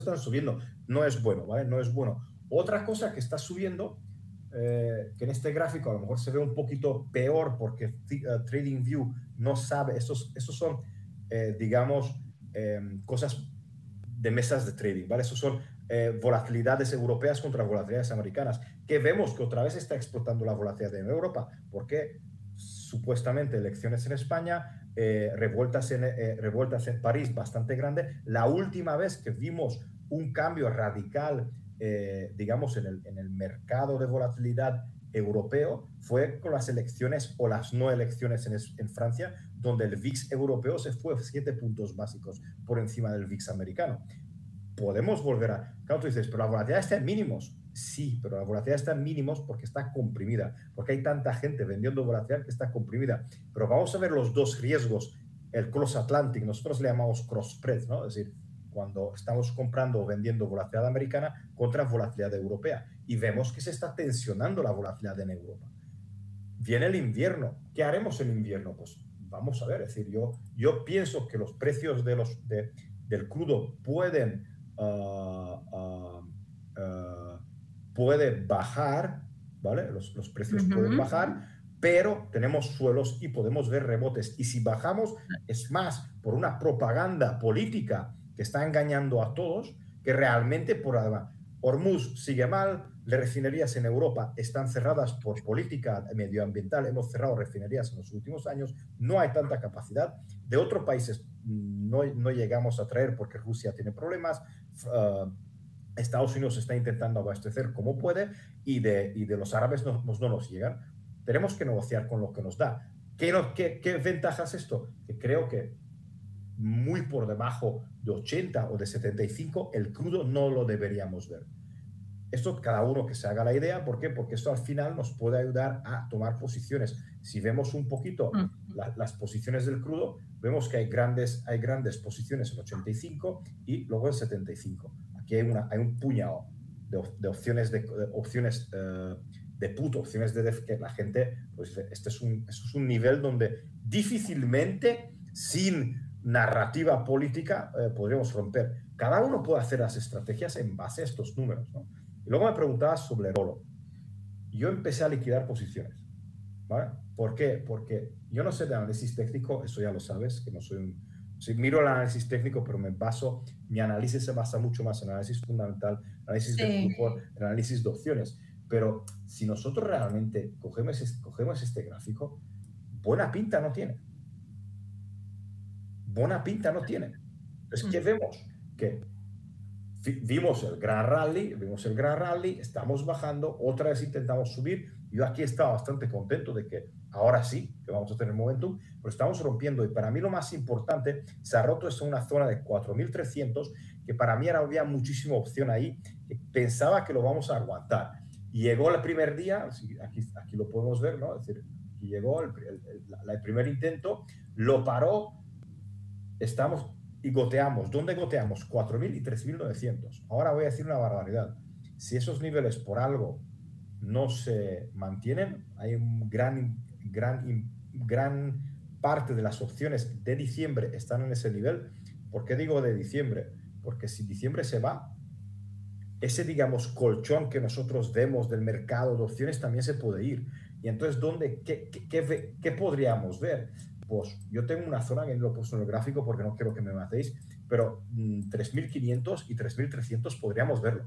están subiendo. No es bueno, ¿vale? No es bueno. Otra cosa que está subiendo, que en este gráfico a lo mejor se ve un poquito peor porque TradingView no sabe, esos son, digamos, cosas de mesas de trading, ¿vale? Esos son volatilidades europeas contra volatilidades americanas, que vemos que otra vez está explotando la volatilidad en Europa, porque supuestamente elecciones en España, revueltas en París bastante grande. La última vez que vimos un cambio radical, digamos, en el mercado de volatilidad europeo fue con las elecciones o las no elecciones en Francia, donde el VIX europeo se fue 7 puntos básicos por encima del VIX americano. Podemos volver a... Claro, tú dices, pero la volatilidad está en mínimos. Sí, pero la volatilidad está en mínimos porque está comprimida, porque hay tanta gente vendiendo volatilidad que está comprimida. Pero vamos a ver los dos riesgos, el cross Atlantic, nosotros le llamamos cross spread, ¿no? Es decir, cuando estamos comprando o vendiendo volatilidad americana contra volatilidad europea y vemos que se está tensionando la volatilidad en Europa. Viene el invierno. ¿Qué haremos en invierno? Pues vamos a ver, es decir, yo pienso que los precios del crudo pueden puede bajar, ¿vale? Los precios pueden bajar, pero tenemos suelos y podemos ver rebotes. Y si bajamos, es más por una propaganda política que está engañando a todos, que realmente por además Hormuz sigue mal, las refinerías en Europa están cerradas por política medioambiental, hemos cerrado refinerías en los últimos años, no hay tanta capacidad. De otros países no llegamos a traer porque Rusia tiene problemas, Estados Unidos está intentando abastecer como puede y de los árabes no nos llegan. Tenemos que negociar con lo que nos da. ¿Qué ventajas esto? Que creo que muy por debajo de 80 o de 75 el crudo no lo deberíamos ver. Esto cada uno que se haga la idea. ¿Por qué? Porque esto al final nos puede ayudar a tomar posiciones. Si vemos un poquito las posiciones del crudo, vemos que hay grandes posiciones en 85 y luego en 75. Aquí hay un puñado de opciones de put, opciones de def, que la gente, pues este es un nivel donde difícilmente sin narrativa política podríamos romper. Cada uno puede hacer las estrategias en base a estos números, ¿no? Y luego me preguntabas sobre el oro. Yo empecé a liquidar posiciones, ¿vale? ¿Por qué? Porque yo no sé de análisis técnico, eso ya lo sabes, que no soy un... Sí, miro el análisis técnico, pero mi análisis se basa mucho más en análisis fundamental, análisis de flujo, análisis de opciones. Pero si nosotros realmente cogemos este gráfico, buena pinta no tiene. Buena pinta no tiene. Entonces, ¿qué vemos? Que vimos el gran rally, estamos bajando, otra vez intentamos subir. Yo aquí estaba bastante contento de que ahora sí, que vamos a tener momentum, pero estamos rompiendo. Y para mí lo más importante, se ha roto esto en una zona de 4.300, que para mí había muchísima opción ahí, que pensaba que lo vamos a aguantar. Y llegó el primer día, aquí lo podemos ver, ¿no? Es decir, aquí llegó el primer intento, lo paró, estamos... y goteamos. ¿Dónde goteamos? 4.000 y 3.900. Ahora voy a decir una barbaridad. Si esos niveles por algo no se mantienen, hay un gran parte de las opciones de diciembre están en ese nivel. ¿Por qué digo de diciembre? Porque si diciembre se va, ese, digamos, colchón que nosotros vemos del mercado de opciones también se puede ir. Y entonces, ¿qué podríamos ver? Pues yo tengo una zona que lo he puesto en el gráfico porque no quiero que me matéis, pero 3.500 y 3.300 podríamos verlo.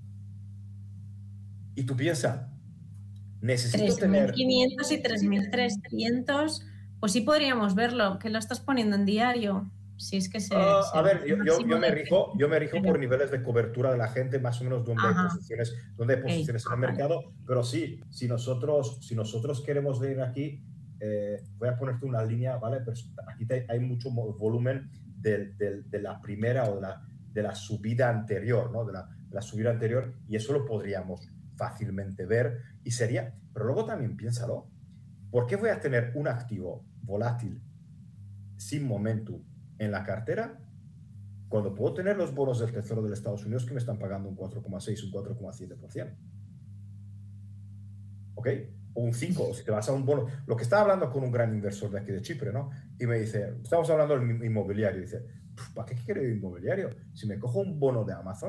Y tú piensas, necesito tener... 3.500 y 3.300, pues sí podríamos verlo, que lo estás poniendo en diario. Si es que a ver, yo me rijo por niveles de cobertura de la gente, más o menos donde hay posiciones en el mercado, pero sí, si nosotros queremos ver aquí, voy a ponerte una línea, ¿vale? Pero aquí hay mucho volumen de la primera o de la subida anterior, ¿no? De la subida anterior, y eso lo podríamos fácilmente ver y sería, pero luego también piénsalo, ¿por qué voy a tener un activo volátil sin momentum en la cartera cuando puedo tener los bonos del Tesoro de los Estados Unidos que me están pagando un 4,6, un 4,7%? ¿Ok? O un 5, o si te vas a un bono. Lo que estaba hablando con un gran inversor de aquí de Chipre, ¿no? Y me dice, estamos hablando del inmobiliario, dice, ¿para qué quiero inmobiliario? Si me cojo un bono de Amazon,